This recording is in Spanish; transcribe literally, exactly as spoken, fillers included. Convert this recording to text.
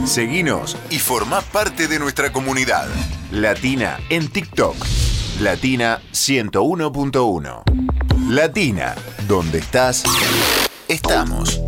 Seguinos y formá parte de nuestra comunidad. Latina en TikTok. Latina ciento uno punto uno. Latina, donde estás, estamos.